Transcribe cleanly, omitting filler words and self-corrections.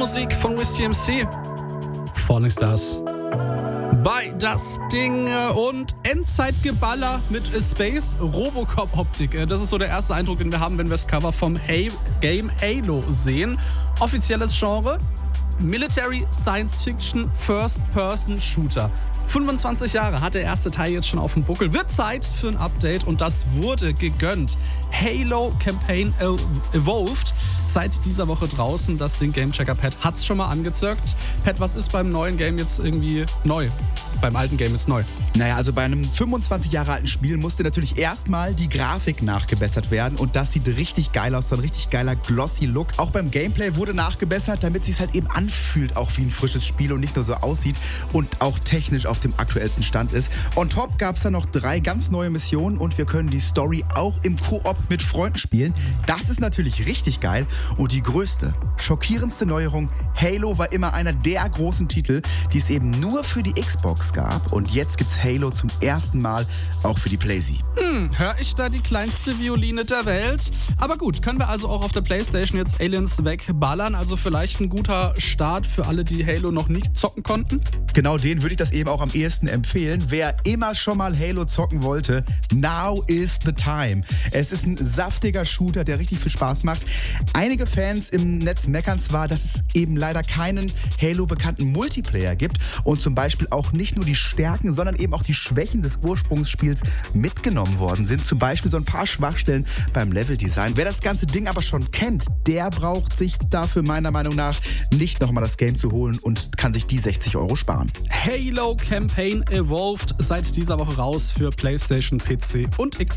Musik von Wiz TMC. Falling Stars. Bei das Ding und Endzeitgeballer mit Space Robocop-Optik. Das ist so der erste Eindruck, den wir haben, wenn wir das Cover vom Game Halo sehen. Offizielles Genre: Military Science Fiction First-Person Shooter. 25 Jahre hat der erste Teil jetzt schon auf dem Buckel. Wird Zeit für ein Update und das wurde gegönnt. Halo Campaign Evolved. Seit dieser Woche draußen. Das Ding Gamechecker Pat hat's schon mal angezockt. Pat, was ist beim neuen Game jetzt irgendwie neu? Beim alten Game ist neu. Naja, also bei einem 25 Jahre alten Spiel musste natürlich erstmal die Grafik nachgebessert werden und das sieht richtig geil aus, so ein richtig geiler glossy Look. Auch beim Gameplay wurde nachgebessert, damit es sich halt eben anfühlt, auch wie ein frisches Spiel und nicht nur so aussieht und auch technisch auf dem aktuellsten Stand ist. On top gab es dann noch 3 ganz neue Missionen und wir können die Story auch im Koop mit Freunden spielen. Das ist natürlich richtig geil und die größte, schockierendste Neuerung: Halo war immer einer der großen Titel, die es eben nur für die Xbox gab und jetzt gibt's Halo zum ersten Mal auch für die PlayStation. Hör ich da die kleinste Violine der Welt? Aber gut, können wir also auch auf der PlayStation jetzt Aliens wegballern? Also vielleicht ein guter Start für alle, die Halo noch nicht zocken konnten? Genau den würde ich das eben auch am ehesten empfehlen. Wer immer schon mal Halo zocken wollte, now is the time. Es ist ein saftiger Shooter, der richtig viel Spaß macht. Einige Fans im Netz meckern zwar, dass es eben leider keinen Halo-bekannten Multiplayer gibt und zum Beispiel auch nicht nur die Stärken, sondern eben auch die Schwächen des Ursprungsspiels mitgenommen worden sind. Zum Beispiel so ein paar Schwachstellen beim Leveldesign. Wer das ganze Ding aber schon kennt, der braucht sich dafür meiner Meinung nach nicht nochmal das Game zu holen und kann sich die 60 € sparen. Halo Campaign Evolved seit dieser Woche raus für PlayStation, PC und Xbox.